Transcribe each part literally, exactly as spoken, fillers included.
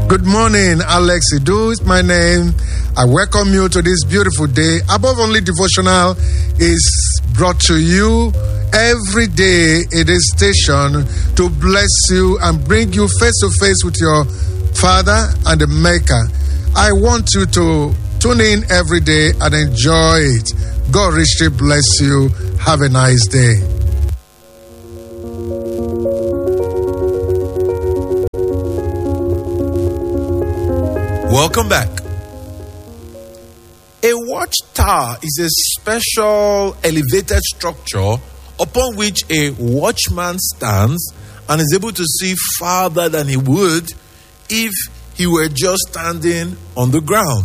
Good morning, Alex Idu is my name. I welcome you to this beautiful day. Above Only Devotional is brought to you every day in this station to bless you and bring you face to face with your Father and the Maker. I want you to tune in every day and enjoy it. God richly bless you. Have a nice day. Welcome back. A watchtower is a special elevated structure upon which a watchman stands and is able to see farther than he would if he were just standing on the ground.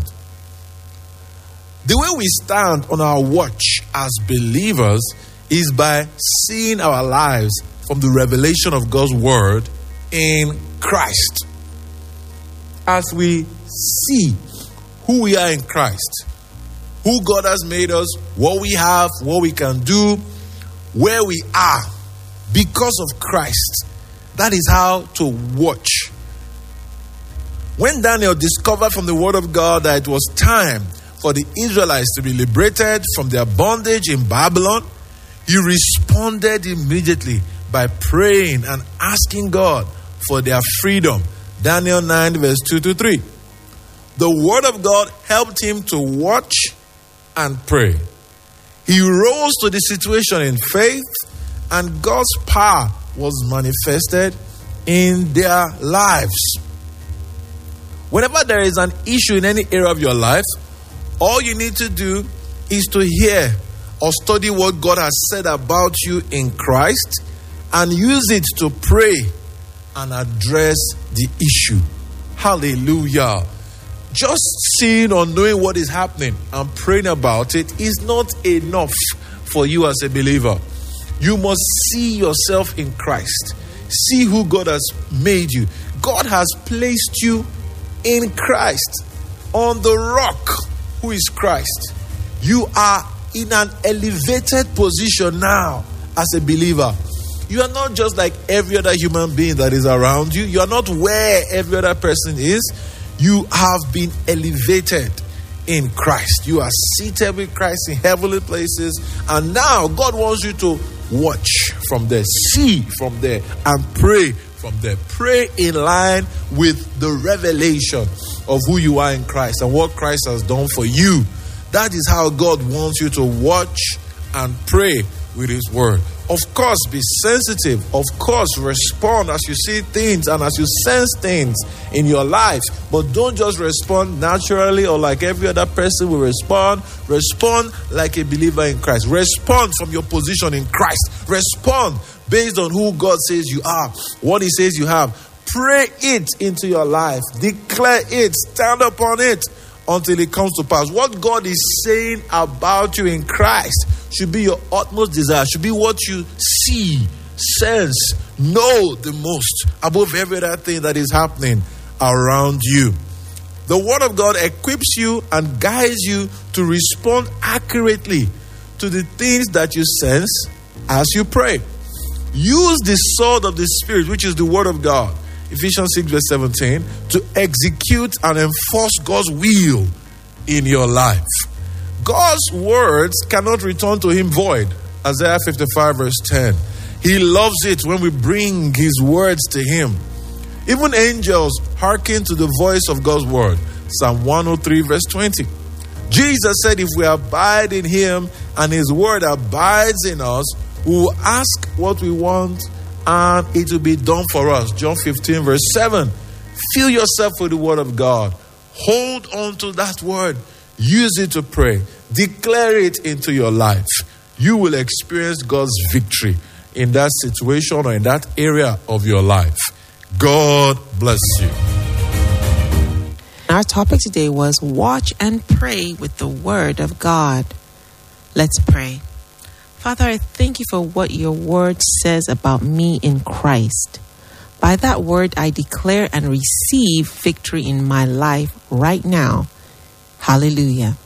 The way we stand on our watch as believers is by seeing our lives from the revelation of God's word in Christ. As we see who we are in Christ, who God has made us, what we have, what we can do, where we are because of Christ, that is how to watch. When Daniel discovered from the word of God that it was time for the Israelites to be liberated from their bondage in Babylon, he responded immediately by praying and asking God for their freedom. Daniel nine verse two to three. The word of God helped him to watch and pray. He rose to the situation in faith, and God's power was manifested in their lives. Whenever there is an issue in any area of your life, all you need to do is to hear or study what God has said about you in Christ and use it to pray and address the issue. Hallelujah. Just seeing or knowing what is happening and praying about it is not enough for you as a believer. You must see yourself in Christ. See who God has made you. God has placed you in Christ, on the rock, who is Christ. You are in an elevated position now as a believer. You are not just like every other human being that is around you. You are not where every other person is. You have been elevated in Christ. You are seated with Christ in heavenly places. And now God wants you to watch from there, see from there, and pray from there. Pray in line with the revelation of who you are in Christ and what Christ has done for you. That is how God wants you to watch and pray with His word. Of course, be sensitive. Of course, respond as you see things and as you sense things in your life. But don't just respond naturally or like every other person will respond. Respond like a believer in Christ. Respond from your position in Christ. Respond based on who God says you are, what He says you have. Pray it into your life. Declare it. Stand upon it until it comes to pass. What God is saying about you in Christ should be your utmost desire, should be what you see, sense, know the most above every other thing that is happening around you. The Word of God equips you and guides you to respond accurately to the things that you sense as you pray. Use the sword of the Spirit, which is the Word of God, Ephesians six verse seventeen, to execute and enforce God's will in your life. God's words cannot return to Him void. Isaiah fifty-five verse ten. He loves it when we bring His words to Him. Even angels hearken to the voice of God's word. Psalm one oh three verse twenty. Jesus said if we abide in Him and His word abides in us, we will ask what we want and it will be done for us. John fifteen verse seven. Fill yourself with the word of God. Hold on to that word. Use it to pray. Declare it into your life. You will experience God's victory in that situation or in that area of your life. God bless you. Our topic today was watch and pray with the word of God. Let's pray. Father, I thank you for what your word says about me in Christ. By that word, I declare and receive victory in my life right now. Hallelujah.